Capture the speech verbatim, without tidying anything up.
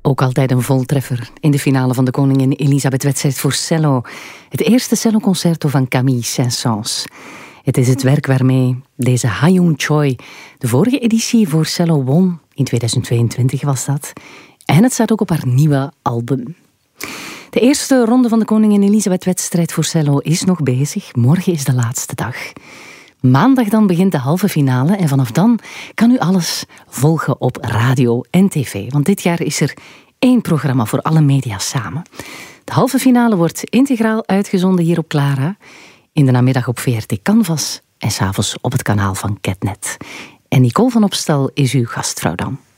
Ook altijd een voltreffer in de finale van de Koningin Elisabeth-wedstrijd voor cello. Het eerste celloconcerto van Camille Saint-Saëns. Het is het werk waarmee deze Ha-Yoon Choi de vorige editie voor cello won. In tweeduizend tweeëntwintig was dat. En het staat ook op haar nieuwe album. De eerste ronde van de Koningin Elisabeth-wedstrijd voor cello is nog bezig. Morgen is de laatste dag. Maandag dan begint de halve finale en vanaf dan kan u alles volgen op radio en tv. Want dit jaar is er één programma voor alle media samen. De halve finale wordt integraal uitgezonden hier op Clara. In de namiddag op V R T Canvas en 's avonds op het kanaal van Catnet. En Nicole van Opstal is uw gastvrouw dan.